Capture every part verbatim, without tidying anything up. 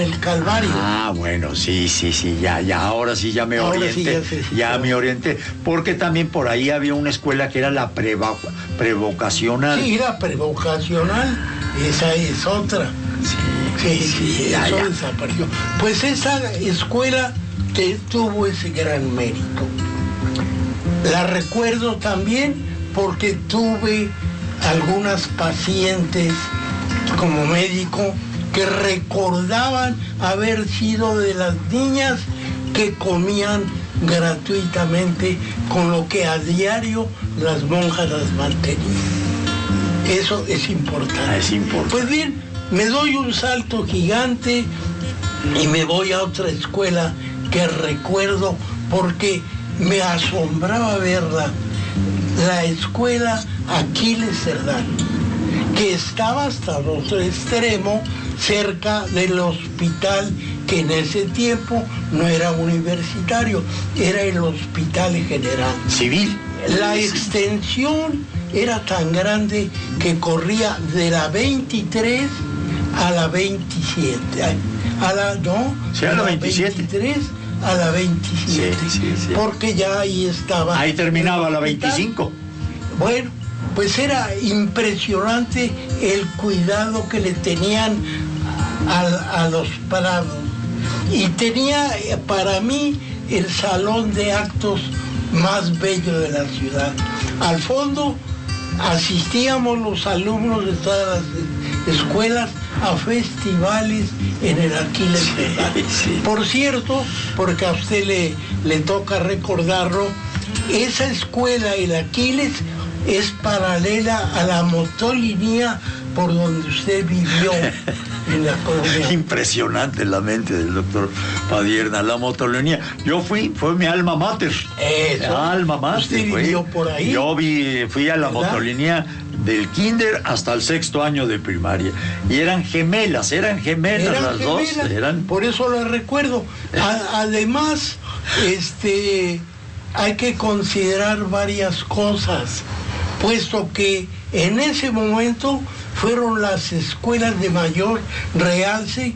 el Calvario. Ah, bueno, sí, sí, sí, ya, ya, ahora sí ya me Ahora orienté, sí, ya sé, sí, ya claro. me orienté, porque también por ahí había una escuela que era la preva- prevocacional. Sí, la prevocacional, esa es otra. Sí, Sí, sí, ya, eso ya. desapareció. Pues esa escuela te, tuvo ese gran mérito. La recuerdo también porque tuve algunas pacientes como médico que recordaban haber sido de las niñas que comían gratuitamente con lo que a diario las monjas las mantenían. Eso es importante. Ah, es importante. Pues bien, me doy un salto gigante y me voy a otra escuela que recuerdo porque me asombraba verla. La escuela Aquiles Cerdán, que estaba hasta el otro extremo, cerca del hospital, que en ese tiempo no era universitario, era el Hospital General. Civil. La extensión era tan grande que corría de la veintitrés a la veintisiete. A la, no, Sí, a la veintisiete. veintitrés a la veintisiete. Sí, sí, sí. Porque ya ahí estaba. Ahí terminaba el la hospital. veinticinco. Bueno, pues era impresionante el cuidado que le tenían a, a los prados. Y tenía para mí el salón de actos más bello de la ciudad. Al fondo asistíamos los alumnos de todas las escuelas a festivales en el Aquiles Cerdán. Sí, sí. Por cierto, porque a usted le, le toca recordarlo, esa escuela, el Aquiles, es paralela a la motolinía por donde usted vivió en la colonia. Impresionante la mente del doctor Padierna, la motolinía. Yo fui, fue mi alma mater. Eso. Alma mater. ¿Usted fue. vivió por ahí? Yo vi, fui a la ¿Verdad? motolinía del kinder hasta el sexto año de primaria. Y eran gemelas, eran gemelas Eran las gemelas, dos. Eran... por eso las recuerdo. A- además, este, hay que considerar varias cosas, puesto que en ese momento fueron las escuelas de mayor realce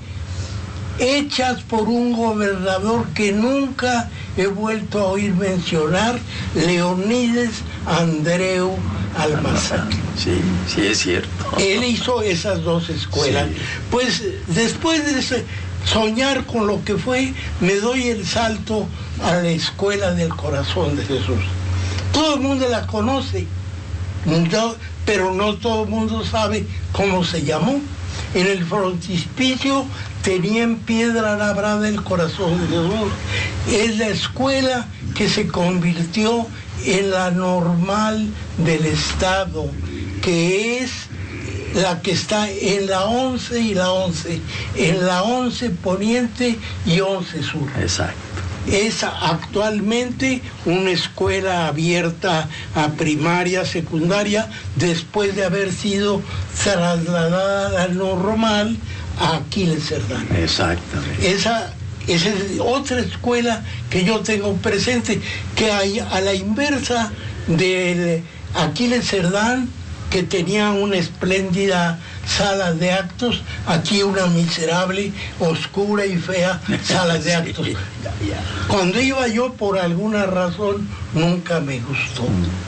hechas por un gobernador que nunca he vuelto a oír mencionar, Leonides Andreu Almazán. Sí, sí, es cierto. Él hizo esas dos escuelas. Sí. Pues después de ese- soñar con lo que fue, me doy el salto a la Escuela del Corazón de Jesús. Todo el mundo la conoce, no, pero no todo el mundo sabe cómo se llamó. En el frontispicio tenía en piedra labrada el Corazón de Jesús. Es la escuela que se convirtió en la normal del Estado, que es la que está en la once y la once, en la once Poniente y once Sur. Exacto. Es actualmente una escuela abierta a primaria, secundaria, después de haber sido trasladada a la normal a Aquiles Cerdán. Exactamente. Esa, esa es otra escuela que yo tengo presente, que hay a la inversa de Aquiles Cerdán, que tenía una espléndida sala de actos, aquí una miserable, oscura y fea sala de actos. Sí, ya, ya. Cuando iba yo, por alguna razón, nunca me gustó.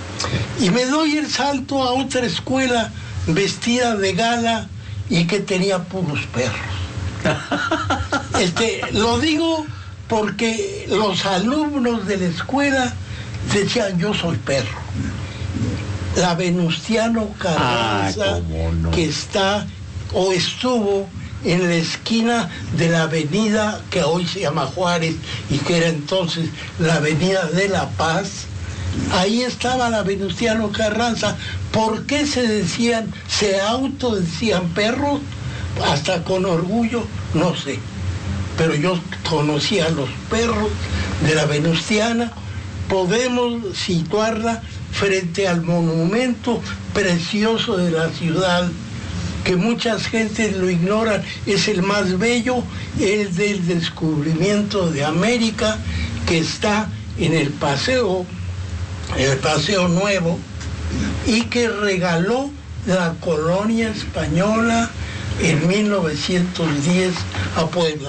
Y me doy el salto a otra escuela vestida de gala y que tenía puros perros. Este, lo digo porque los alumnos de la escuela decían, yo soy perro. La Venustiano Carranza, Ah, cómo no. que está o estuvo en la esquina de la avenida que hoy se llama Juárez y que era entonces la avenida de La Paz, ahí estaba la Venustiano Carranza. ¿Por qué se decían, se autodecían perros? Hasta con orgullo, no sé. Pero yo conocía a los perros de la Venustiana. Podemos situarla frente al monumento precioso de la ciudad, que muchas gentes lo ignoran, es el más bello, el del descubrimiento de América, que está en el paseo, el Paseo Nuevo, y que regaló la colonia española en mil novecientos diez a Puebla.